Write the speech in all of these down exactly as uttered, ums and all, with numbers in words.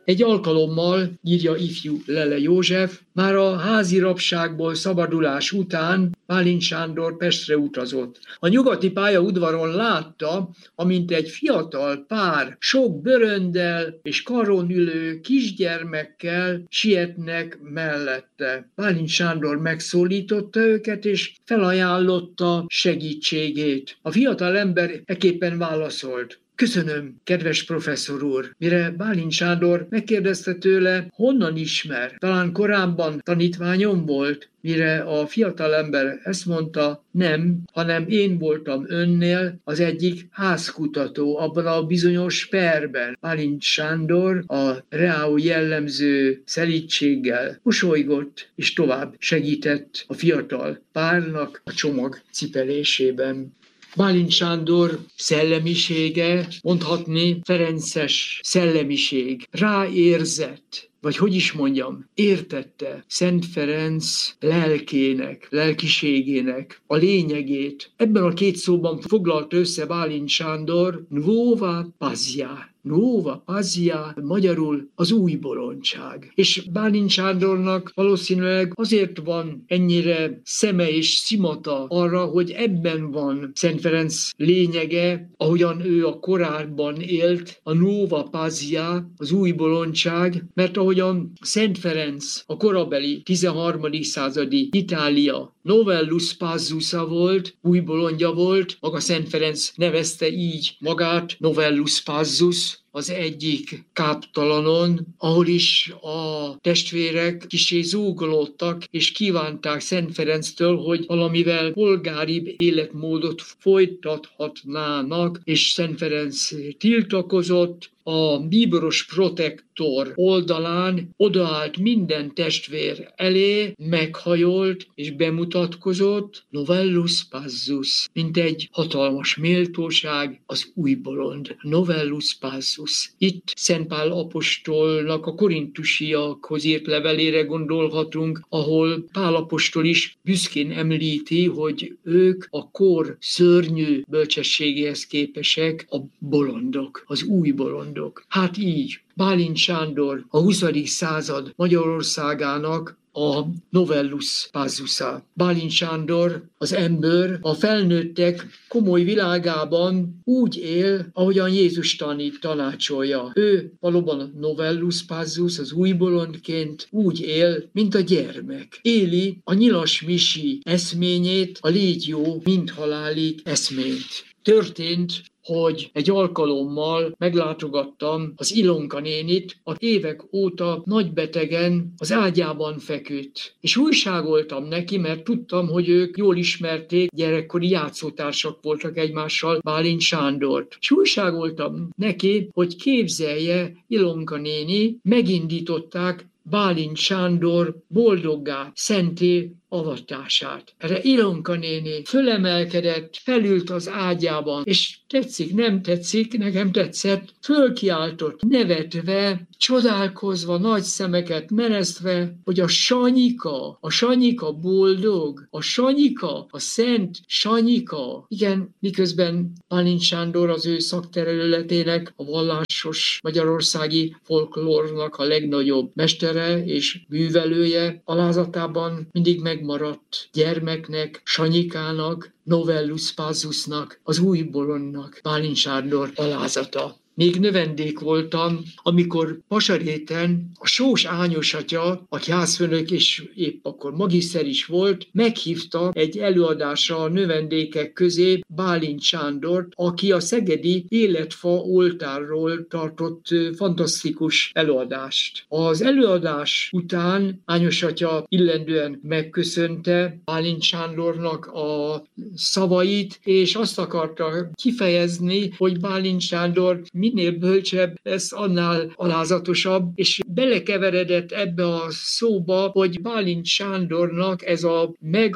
Egy alkalommal, írja ifjú Lele József, már a házi rabságból szabadulás után Bálint Sándor Pestre utazott. A nyugati pályaudvaron látta, amint egy fiatal pár sok bőröndel és karon ülő kisgyermekkel sietnek mellette. Bálint Sándor megszólította őket, és felajánlotta segítségét. A fiatal ember ekképpen válaszolt: köszönöm, kedves professzor úr. Mire Bálint Sándor megkérdezte tőle, honnan ismer? Talán korábban tanítványom volt? Mire a fiatalember ezt mondta, nem, hanem én voltam önnél az egyik házkutató abban a bizonyos perben. Bálint Sándor a reáú jellemző szelídséggel mosolygott, és tovább segített a fiatal párnak a csomag cipelésében. Bálint Sándor szellemisége, mondhatni ferences szellemiség, ráérzett, vagy hogy is mondjam, értette Szent Ferenc lelkének, lelkiségének a lényegét. Ebben a két szóban foglalt össze Bálint Sándor nuova pazia. Nuova pazia, magyarul az új bolondság. És Bálint Sándornak valószínűleg azért van ennyire szeme és szimata arra, hogy ebben van Szent Ferenc lényege, ahogyan ő a korábban élt, a nuova pazia, az új bolondság, mert ahogyan Szent Ferenc a korabeli tizenharmadik századi Itália novellus pazzusa volt, új bolondja volt, maga Szent Ferenc nevezte így magát, novellus pazzus, az egyik káptalanon, ahol is a testvérek kissé zúgolódtak, és kívánták Szent Ferenctől, hogy valamivel polgáribb életmódot folytathatnának, és Szent Ferenc tiltakozott. A bíboros protektor oldalán odaállt minden testvér elé, meghajolt és bemutatkozott, novellus pazzus, mint egy hatalmas méltóság, az új bolond, novellus pazzus. Itt Szent Pál apostolnak a korintusiakhoz írt levelére gondolhatunk, ahol Pál apostol is büszkén említi, hogy ők a kor szörnyű bölcsességéhez képesek, a bolondok, az új bolondok. Hát így Bálint Sándor a huszadik század Magyarországának a novellus pazzusa. Bálint Sándor, az ember a felnőttek komoly világában úgy él, ahogyan Jézus tanít, tanácsolja. Ő valóban a novellus pazzus, az új bolondként úgy él, mint a gyermek. Éli a nyilas misi eszményét, a légy jó, mind halálig eszményt. Történt, hogy egy alkalommal meglátogattam az Ilonka nénit, a évek óta nagybetegen az ágyában feküdt. És újságoltam neki, mert tudtam, hogy ők jól ismerték, gyerekkori játszótársak voltak egymással, Bálint Sándort. És újságoltam neki, hogy képzelje, Ilonka néni, megindították Bálint Sándor boldoggá szenté avatását. Erre Ilonka néni fölemelkedett, felült az ágyában, és tetszik, nem tetszik, nekem tetszett, fölkiáltott, nevetve, csodálkozva, nagy szemeket meresztve, hogy a Sanyika, a Sanyika boldog, a Sanyika, a Szent Sanyika. Igen, miközben Bálint Sándor az ő szakterületének, a vallásos magyarországi folklórnak a legnagyobb mestere és művelője, alázatában mindig megmaradt gyermeknek, Sanyikának, novellus pazzusnak, az új bolondnak Bálint Sándor alázata. Még növendék voltam, amikor Pasaréten a Sós Ányos atya, aki házfőnök és épp akkor magiszter is volt, meghívta egy előadásra a növendékek közé Bálint Sándort, aki a szegedi Életfa oltárról tartott fantasztikus előadást. Az előadás után Ányos atya illendően megköszönte Bálint Sándornak a szavait, és azt akarta kifejezni, hogy Bálint Sándor minél bölcsebb lesz, annál alázatosabb, és belekeveredett ebbe a szóba, hogy Bálint Sándornak ez a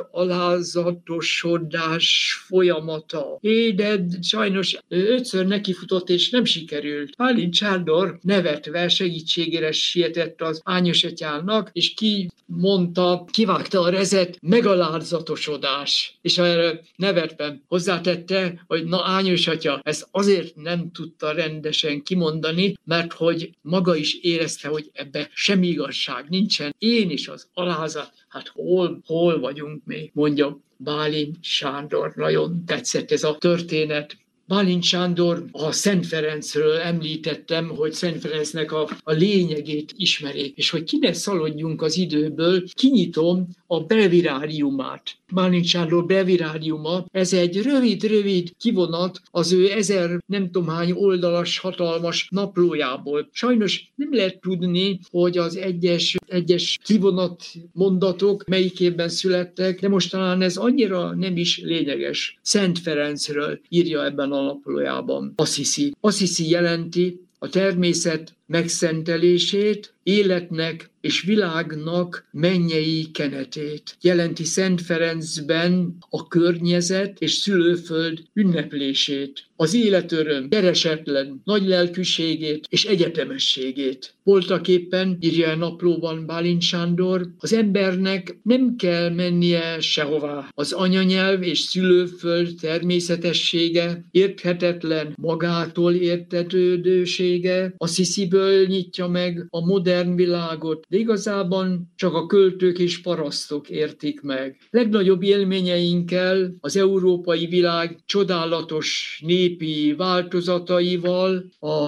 megalázatosodás folyamata. É, de sajnos ötször nekifutott, és nem sikerült. Bálint Sándor nevetve segítségére sietett az Ányos atyának, és ki mondta, kivágta a rezet, megalázatosodás. És erre nevetve hozzátette, hogy na Ányos atya, ezt azért nem tudta rendben csendesen kimondani, mert hogy maga is érezte, hogy ebbe semmi igazság nincsen. Én is az alázat, hát hol, hol vagyunk még, mondja Bálint Sándor. Nagyon tetszett ez a történet. Bálint Sándor, a Szent Ferencről említettem, hogy Szent Ferencnek a, a lényegét ismeri, és hogy ki ne szaladjunk az időből, kinyitom a breviáriumát. Bálint Sándor breviáriuma, ez egy rövid-rövid kivonat az ő ezer nem tudom hány oldalas hatalmas naplójából. Sajnos nem lehet tudni, hogy az egyes, egyes kivonat mondatok melyikében születtek, de most talán ez annyira nem is lényeges. Szent Ferencről írja ebben a naplójában. Assisi. Assisi jelenti a természet megszentelését, életnek és világnak mennyei kenetét. Jelenti Szent Ferencben a környezet és szülőföld ünneplését, az életöröm keresetlen nagy lelkűségét és egyetemességét. Voltaképpen, írja a naplóban Bálint Sándor, az embernek nem kell mennie sehová. Az anyanyelv és szülőföld természetessége, érthetetlen magától értetődősége, Assisiből nyitja meg a modern világot, de igazában csak a költők és parasztok értik meg. Legnagyobb élményeinkkel az európai világ csodálatos népi változataival, a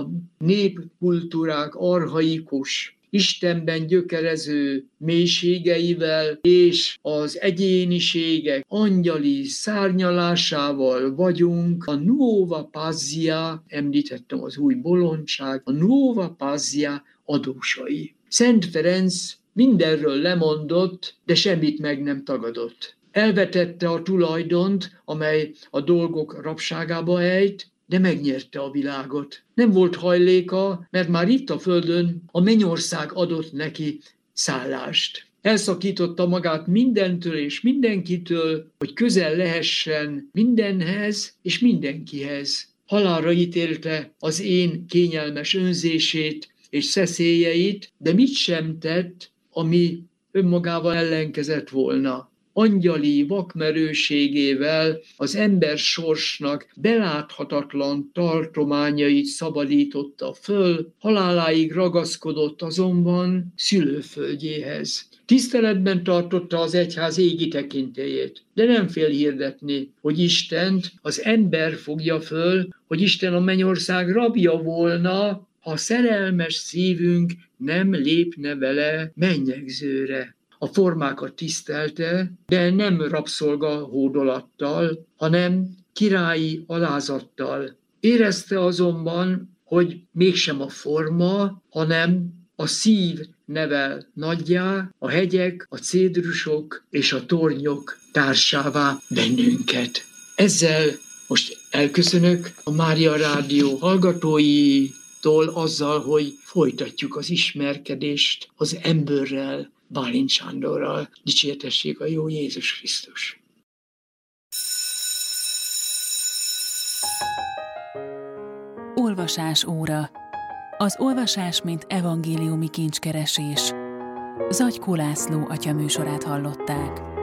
népkultúrák archaikus, Istenben gyökerező mélységeivel és az egyéniségek angyali szárnyalásával vagyunk a Nuova Pazia, említettem az új bolondság, a Nuova Pazia adósai. Szent Ferenc mindenről lemondott, de semmit meg nem tagadott. Elvetette a tulajdont, amely a dolgok rabságába ejt, de megnyerte a világot. Nem volt hajléka, mert már itt a földön a mennyország adott neki szállást. Elszakította magát mindentől és mindenkitől, hogy közel lehessen mindenhez és mindenkihez. Halálra ítélte az én kényelmes önzését és szeszélyeit, de mit sem tett, ami önmagával ellenkezett volna. Angyali vakmerőségével az ember sorsnak beláthatatlan tartományait szabadította föl, haláláig ragaszkodott azonban szülőföldjéhez. Tiszteletben tartotta az egyház égi tekintélyét, de nem fél hirdetni, hogy Istent az ember fogja föl, hogy Isten a mennyország rabja volna, ha szerelmes szívünk nem lépne vele mennyegzőre. A formákat tisztelte, de nem rabszolga hódolattal, hanem királyi alázattal. Érezte azonban, hogy mégsem a forma, hanem a szív nevel nagyjá, a hegyek, a cédrusok és a tornyok társává bennünket. Ezzel most elköszönök a Mária Rádió hallgatóitól azzal, hogy folytatjuk az ismerkedést az emberrel, Bálint Sándorral. Dicsértessék a jó Jézus Krisztus! Olvasás óra. Az olvasás, mint evangéliumi kincskeresés. Zagykó László atya műsorát hallották.